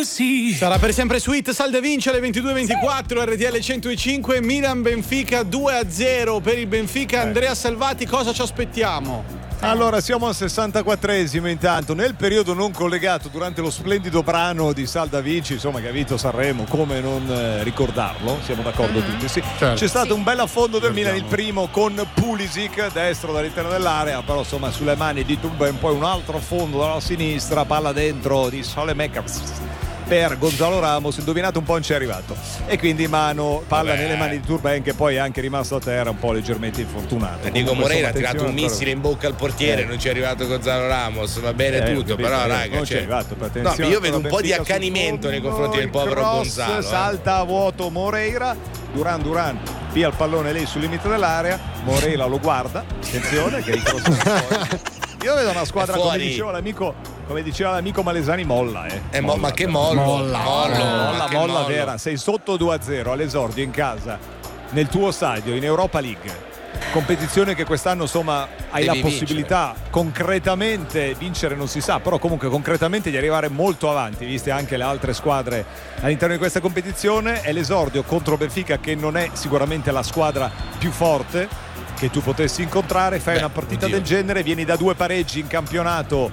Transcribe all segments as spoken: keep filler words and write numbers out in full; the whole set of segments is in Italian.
così. Sarà per sempre Sweet, salda e vince alle ventidue e ventiquattro, sì. R T L cento e cinque, Milan Benfica due a zero per il Benfica. Eh. Andrea Salvati, cosa ci aspettiamo? Allora, siamo al sessantaquattresimo intanto, nel periodo non collegato, durante lo splendido brano di Salda Vinci, insomma, che ha vinto Sanremo, come non eh, ricordarlo, siamo d'accordo mm-hmm. tutti, sì. Certo. C'è stato sì. un bel affondo del Milan, il primo con Pulisic, destro dall'interno dell'area, però insomma sulle mani di Tuben, poi un altro affondo dalla sinistra, palla dentro di Saelemaekers per Gonzalo Ramos, indovinato un po' non ci è arrivato, e quindi mano palla Vabbè. nelle mani di Turben, che poi è anche rimasto a terra un po' leggermente infortunato. Diego Moreira ha tirato un missile in bocca al portiere, eh. non ci è arrivato Gonzalo Ramos, va bene eh, tutto, però eh, raga non cioè... arrivato, no, io vedo un po' di accanimento nei confronti del povero cross, Gonzalo. Salta a vuoto Moreira, Duran Duran via il pallone lì sul limite dell'area, Moreira lo guarda, attenzione che il cross fuori. Io vedo una squadra, come diceva l'amico, come diceva l'amico Malesani, molla, eh. eh molla, ma che mollo, molla, mollo, molla, che molla mollo. vera. Sei sotto due a zero all'esordio in casa, nel tuo stadio, in Europa League, competizione che quest'anno insomma hai Devi la possibilità vincere. concretamente, vincere non si sa, però comunque concretamente di arrivare molto avanti, viste anche le altre squadre all'interno di questa competizione. È l'esordio contro Benfica, che non è sicuramente la squadra più forte che tu potessi incontrare. Fai Beh, una partita oddio. del genere, vieni da due pareggi in campionato,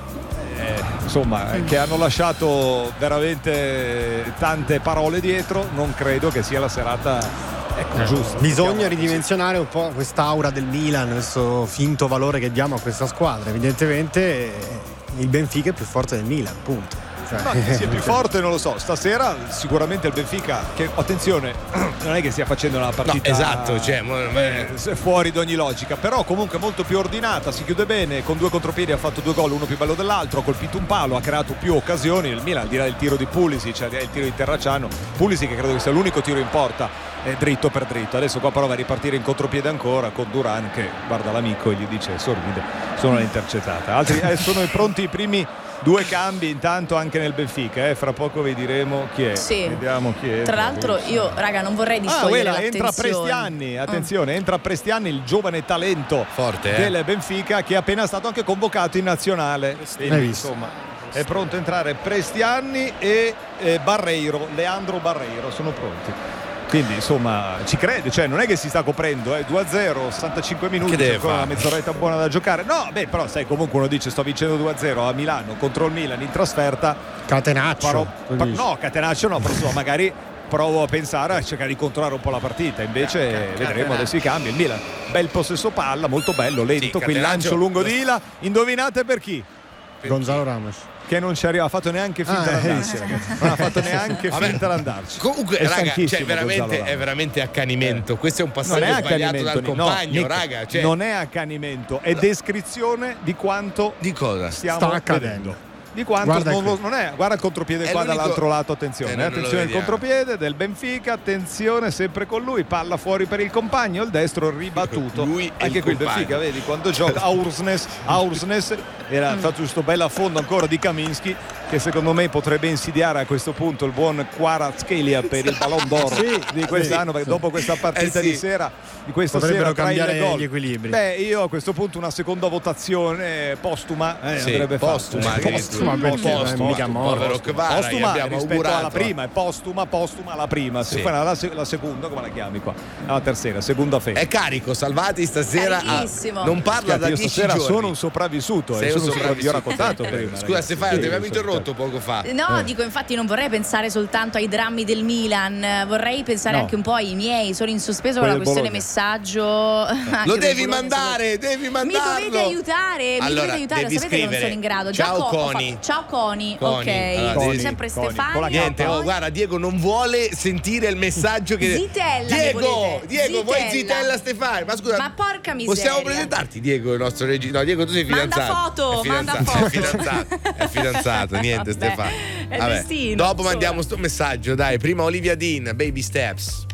eh, insomma, che hanno lasciato veramente tante parole dietro. Non credo che sia la serata ecco, eh, giusta. Bisogna ridimensionare un po' quest'aura del Milan, questo finto valore che diamo a questa squadra. Evidentemente il Benfica è più forte del Milan, punto. Ma che sia più forte non lo so. Stasera sicuramente il Benfica, che attenzione, non è che stia facendo una partita no, esatto, cioè, eh, fuori d'ogni logica, però comunque molto più ordinata, si chiude bene, con due contropiedi ha fatto due gol, uno più bello dell'altro, ha colpito un palo, ha creato più occasioni. Il Milan, al di là del tiro di Pulisic, cioè il tiro di Terracciano, Pulisic che credo che sia l'unico tiro in porta, è dritto per dritto. Adesso qua prova a ripartire in contropiede ancora con Duran che guarda l'amico e gli dice sorride, sono una intercettata. Altri eh, sono pronti i primi due cambi intanto anche nel Benfica, eh? Fra poco vi diremo chi è. Sì. Vediamo chi è. Tra l'altro io raga non vorrei distogliere ah, l'attenzione. Entra Prestiani, attenzione, mm. entra Prestiani, il giovane talento forte del eh? Benfica, che è appena stato anche convocato in nazionale. Quindi, insomma, è pronto a entrare Prestiani e eh, Barreiro, Leandro Barreiro sono pronti. Quindi insomma ci crede, cioè non è che si sta coprendo, eh? due a zero, sessantacinque minuti, c'è ancora una mezz'oretta buona da giocare. No, beh, però sai, comunque uno dice sto vincendo due a zero a Milano contro il Milan in trasferta. Catenaccio. Però, pa- no, Catenaccio no, però insomma, magari provo a pensare a cercare di controllare un po' la partita, invece Catenaccio. Vedremo adesso i cambi. Il Milan, bel possesso palla, molto bello, lento, sì, qui il lancio lungo di Ila, indovinate per chi? Per Gonzalo Ramos. Che non ci arriva, ha fatto neanche finta ah, d'andarci, eh, ragazzi. Non ha fatto neanche Vabbè, finta d'andarci. Comunque, è raga, cioè, veramente, è veramente accanimento. Eh. Questo è un passaggio è sbagliato dal compagno, no, raga. Cioè... Non è accanimento, è descrizione di quanto di cosa stiamo sta accadendo. Di quanto guarda, non, lo, non è, guarda il contropiede è qua l'unico... dall'altro lato, attenzione, eh, attenzione il contropiede del Benfica, attenzione sempre con lui, palla fuori per il compagno, il destro ribattuto. Lui anche qui il Benfica, vedi quando gioca Aursnes, Aursnes era fatto questo bel affondo ancora di Kaminski, che secondo me potrebbe insidiare a questo punto il buon Kvaratskhelia per il Ballon d'Or sì, di quest'anno, sì, perché dopo questa partita eh sì. di sera, di questa potrebbero sera cambiare gol, gli equilibri. Beh, io a questo punto una seconda votazione postuma eh, sì, andrebbe postuma, fatta. Postuma, postuma, postuma, mica povero Kvara, postuma rispetto augurato. alla prima, è postuma, postuma alla prima. Sì. Se fai la, la seconda, come la chiami qua? La terza, seconda fede. È carico, Salvati stasera. A, non parla Scherzi, da io dieci stasera giorni. sono un sopravvissuto, Sei eh, un sono sopravvissuto. Io ho raccontato prima. Scusa Stefano, ti abbiamo interrotto poco fa. No, eh. dico, infatti non vorrei pensare soltanto ai drammi del Milan, vorrei pensare no. anche un po' ai miei. Sono in sospeso con la questione messaggio. Lo devi mandare, devi mandarlo. Mi dovete aiutare, mi allora, dovete aiutare, sapete scrivere. che non sono in grado. Ciao Già Coni. Fa... Ciao Coni, Coni. ok. Allora, Coni, sempre Coni. Stefano. Niente, oh, guarda, Diego non vuole sentire il messaggio che Zitella. Diego, Diego, Zitella. vuoi Zitella Stefano? Ma scusa. Ma porca miseria. Possiamo presentarti Diego, il nostro regista? No, Diego, tu sei fidanzato. Manda foto, è manda fidanzato, foto. È fidanzato, è fidanzato, niente Vabbè, Stefano. È Vabbè. destino. Dopo insomma. mandiamo sto messaggio, dai. Prima Olivia Dean, Baby Steps.